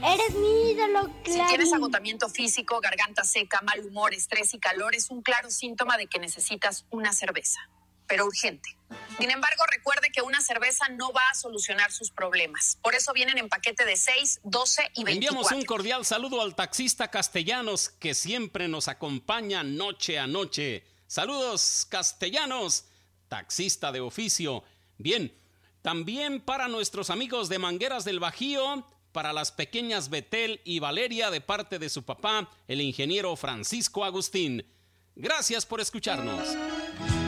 Eres mi ídolo, Clarín. Si tienes agotamiento físico, garganta seca, mal humor, estrés y calor, es un claro síntoma de que necesitas una cerveza, pero urgente. Sin embargo, recuerde que una cerveza no va a solucionar sus problemas. Por eso vienen en paquete de 6, 12 y 24. Enviamos un cordial saludo al taxista Castellanos, que siempre nos acompaña noche a noche. Saludos, Castellanos, taxista de oficio. Bien, también para nuestros amigos de Mangueras del Bajío, para las pequeñas Betel y Valeria de parte de su papá, el ingeniero Francisco Agustín. Gracias por escucharnos.